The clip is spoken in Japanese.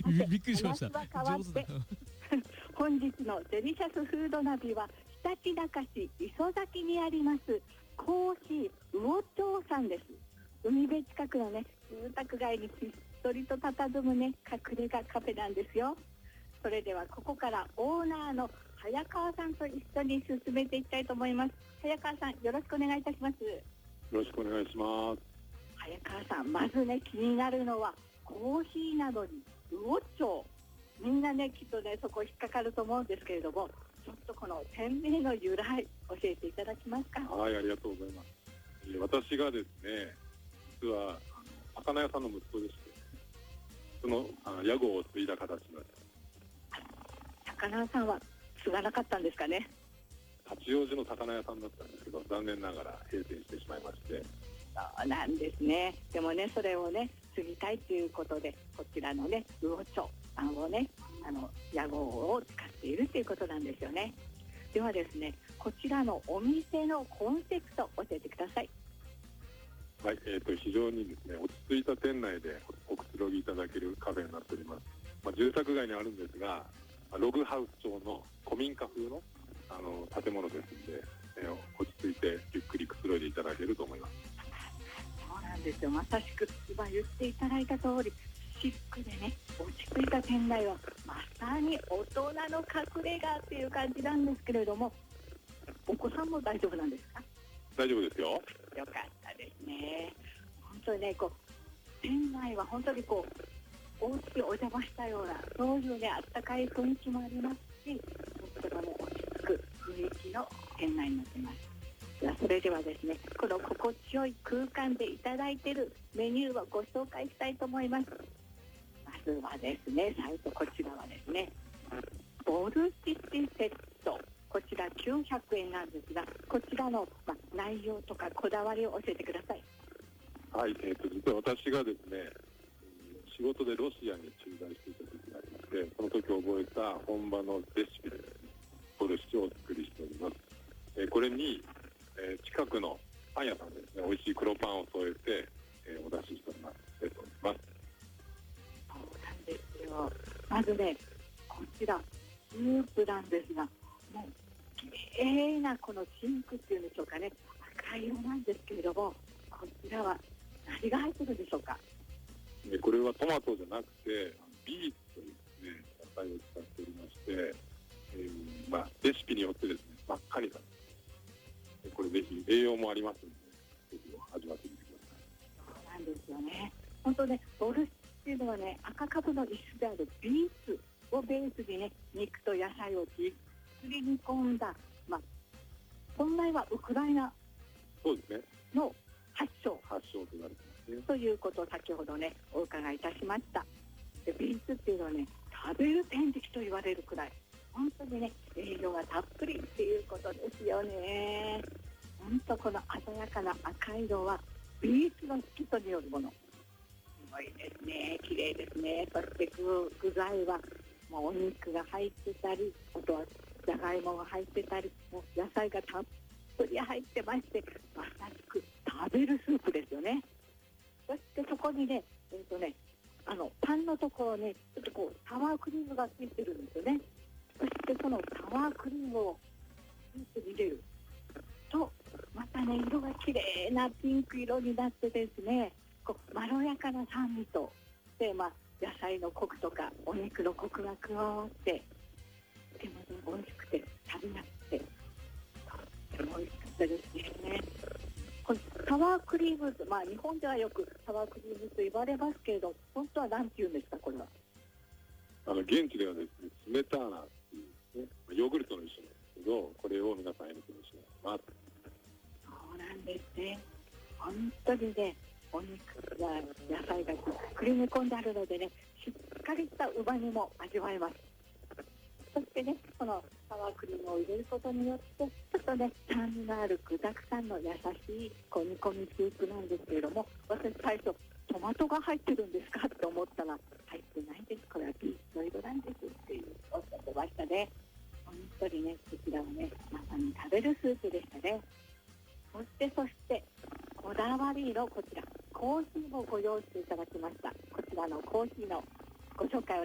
びっくりしました。 話は変わって本日のデリシャスフードナビはひたちなか市磯崎にありますコーヒー魚町さんです。海辺近くのね住宅街にひっそりと佇むね隠れ家カフェなんですよ。それではここからオーナーの早川さんと一緒に進めていきたいと思います。早川さん、よろしくお願いいたします。よろしくお願いします。 早川さん、まずね気になるのはコーヒーなどに魚町、みんなねきっとねそこ引っかかると思うんですけれども、ちょっとこの店名の由来教えていただけますか。 はい、ありがとうございます。私がですね、実は魚屋さんの息子でして、その屋号を継いだ形になります。 魚屋さんは継がなかったんですかね。 八王子の魚屋さんだったんですけど、残念ながら閉店してしまいまして。 そうなんですね。でもねそれをね継ぎたいということで、こちらのね魚町さんをね屋号を使っているということなんですよね。ではですね、こちらのお店のコンセプト教えてください。 はい、非常にですね落ち着いた店内でおくつろぎいただけるカフェになっております。住宅街にあるんですが、ログハウス調の古民家風の建物ですので、落ち着いてゆっくりくつろいでいただけると思います。 そうなんですよ。まさしく今言っていただいた通り、シックでね落ち着いた店内はまさに大人の隠れ家っていう感じなんですけれども、お子さんも大丈夫なんですか。 大丈夫ですよ。 よかったですね。本当にね店内は本当にお家にお邪魔したようなそういうねあったかい雰囲気もありますし、とても落ち着く雰囲気の店内になっています。それではですね、この心地よい空間でいただいているメニューをご紹介したいと思います。まずはですね、最初こちらはですね、ボルシチセット、こちら900円なんですが、こちらの、内容とかこだわりを教えてください。 はい、実は私がですね仕事でロシアに駐在していた時がありまして、その時覚えた本場のレシピでボルシチをお作りしております。これに近くのパン屋さんですね、美味しい黒パンを添えて、お出ししております。 そうなんですよ。まずね、こちらスープなんですが、もう綺麗なこのシンクっていうんでしょうかね、赤色なんですけれども、こちらは何が入ってるんでしょうか。 これはトマトじゃなくてビーツというですね野菜を使っておりまして、レシピによってですね真っ赤になる。これぜひ栄養もありますので、ぜひ味わってみてください。 そうなんですよね。本当ね、ボルシチっていうのはね、赤かぶの一種であるビーツをベースにね、肉と野菜をじっくり煮込んだ、本来はウクライナの発祥となりますね。 ということを先ほどね、お伺いいたしました。でビーツっていうのはね、食べる天敵と言われるくらい、本当にね、栄養がたっぷりっていうことですよね。本当この鮮やかな赤色はビーツの色素によるもの。すごいですね。綺麗ですね。そして具材はもうお肉が入ってたり、あとはじゃがいもが入ってたり、もう野菜がたっぷり入ってまして、まさしく食べるスープですよね。そしてそこにね、パンのところにちょっとサワークリームがついてるんですよね。そしてそのサワークリームをスープに入れると、またね色が綺麗なピンク色になってですね、まろやかな酸味とで、野菜のコクとかお肉のコクが加わって、とても、ね、美味しくて食べやすくてとっても美味しかったですね。このサワークリーム、日本ではよくサワークリームと言われますけれど、本当は何て言うんですか。これは現地ではですねスメターナっていうですね、ヨーグルトの一種なんですけど、これを皆さん N にしてます。 そうなんですね。本当にね、お肉や野菜がじっくり煮込んであるのでね、しっかりしたうまみも味わえます。そしてね、このサワークリームを入れることによって、ちょっとね、酸味のある具沢山の優しい煮込みスープなんですけれども、私最初トマトが入ってるんですかって思ったら、入ってないんです、これはビーツの色なんですっていうおっしゃってましたね。本当にね、こちらはね、まさに食べるスープでしたね。そしてこだわりのこちらコーヒーもご用意していただきました。こちらのコーヒーのご紹介を